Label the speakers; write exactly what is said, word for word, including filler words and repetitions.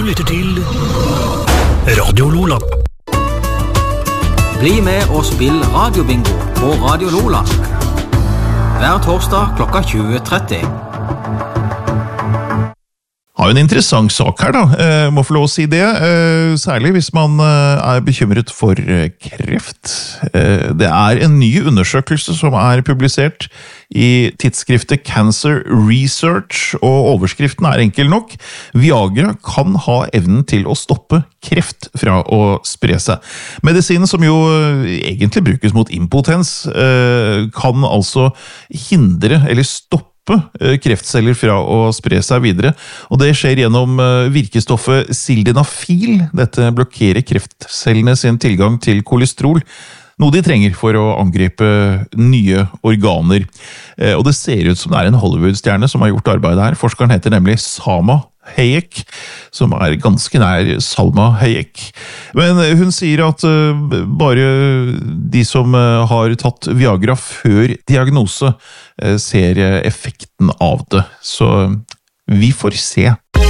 Speaker 1: lytter til Radio Lola.
Speaker 2: Bli med og spill radiobingo på Radio Lola. Hver torsdag klokka tjue tretti.
Speaker 3: Har jo en interessant sak her da, eh, må få lov å si det, eh, særlig hvis man eh, er bekymret for eh, kreft. Eh, det er en ny undersøkelse som er publisert i tidsskriftet Cancer Research, og overskriften er enkel nok. Viagra kan ha evnen til å stoppe kreft fra å spre seg. Medisinen, som jo egentlig brukes mot impotens, eh, kan altså hindre eller stoppe kreftceller fra å spre seg videre, og det skjer gjennom virkestoffet sildenafil. Dette blokkerer kreftcellene sin tilgang til kolesterol, noe de trenger for å angripe nye organer. Og det ser ut som det er en Hollywood-stjerne som har gjort arbeidet her. Forskeren heter nemlig Salma Hayek, som er ganske nær Salma Hayek. Men hun sier at uh, bare de som uh, har tatt Viagra før diagnose uh, ser effekten av det. Så vi får se.